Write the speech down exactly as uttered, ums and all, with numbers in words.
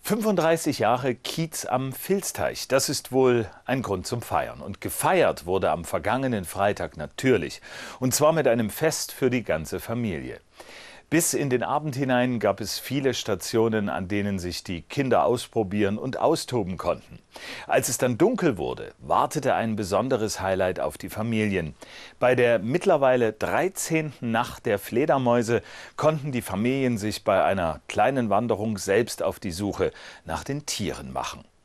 fünfunddreißig Jahre Kiez am Vilsteich, das ist wohl ein Grund zum Feiern. Und gefeiert wurde am vergangenen Freitag natürlich. Und zwar mit einem Fest für die ganze Familie. Bis in den Abend hinein gab es viele Stationen, an denen sich die Kinder ausprobieren und austoben konnten. Als es dann dunkel wurde, wartete ein besonderes Highlight auf die Familien. Bei der mittlerweile dreizehnten Nacht der Fledermäuse konnten die Familien sich bei einer kleinen Wanderung selbst auf die Suche nach den Tieren machen.